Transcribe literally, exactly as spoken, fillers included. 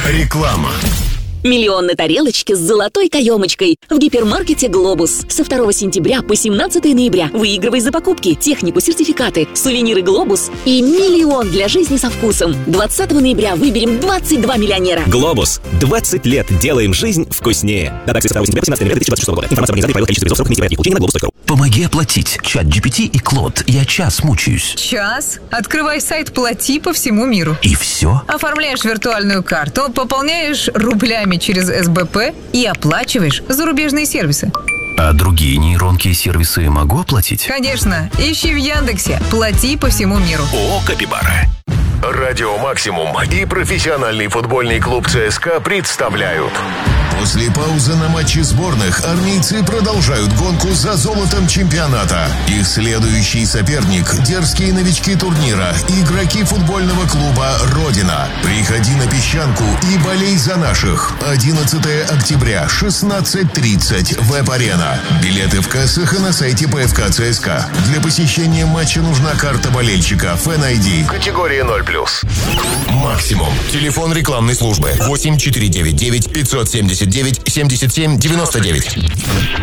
Реклама. Миллион на тарелочке с золотой каемочкой в гипермаркете «Глобус». Со второго сентября по семнадцатое ноября выигрывай за покупки, технику, сертификаты, сувениры «Глобус» и миллион для жизни со вкусом. двадцатого ноября выберем двадцать два миллионера. «Глобус». двадцать лет делаем жизнь вкуснее. Дата акции второго сентября по семнадцатое ноября две тысячи двадцать шестого года. Информация об организации проводит количество срок внесения получения на глобус точка ру. Помоги оплатить. Чат джи пи ти и Клод. Я час мучаюсь. Час? Открывай сайт «Плати» по всему миру. И все? Оформляешь виртуальную карту, пополняешь рублями через эс бэ пэ и оплачиваешь зарубежные сервисы. А другие нейронки и сервисы могу оплатить? Конечно. Ищи в Яндексе «Плати» по всему миру. О, Капибара. Радио «Максимум» и профессиональный футбольный клуб ЦСКА представляют. После паузы на матче сборных армейцы продолжают гонку за золотом чемпионата. Их следующий соперник – дерзкие новички турнира, игроки футбольного клуба «Родина». Приходи на песчанку и болей за наших. одиннадцатого октября, шестнадцать тридцать, Веб-арена. Билеты в кассах и на сайте пэ эф ка ЦСКА. Для посещения матча нужна карта болельщика Фэн ай ди. Категория ноль плюс. Максимум. Телефон рекламной службы восемь четыре девять девять пятьсот семьдесят девять семьдесят семь девяносто девять.